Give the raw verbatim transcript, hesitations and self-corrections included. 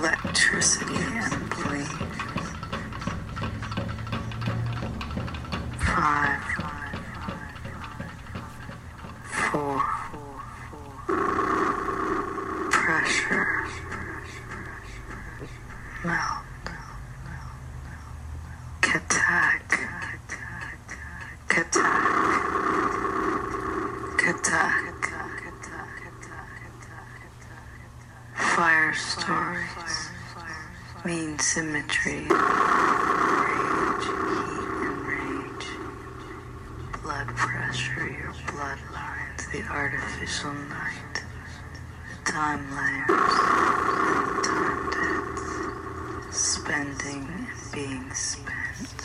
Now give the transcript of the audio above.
electricity and bling. Five, four, pressure, melt, katak, katak, katak, fire stories mean symmetry, rage, heat and rage, blood pressure, your bloodlines, the artificial night, the time layers, and the time depths, spending and being spent.